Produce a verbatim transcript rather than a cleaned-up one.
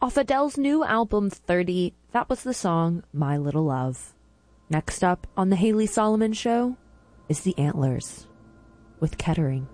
Off Adele's new album thirty, that was the song My Little Love. Next up on The Haley Solomon Show is The Antlers with Kettering.